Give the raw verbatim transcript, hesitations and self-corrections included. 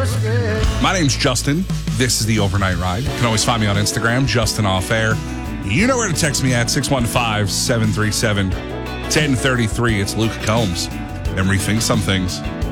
My name's Justin. This is the Overnight Ride. You can always find me on Instagram, Justin Off Air. You know where to text me at six one five, seven three seven, one zero three three. It's Luke Combs and Rethink Some Things.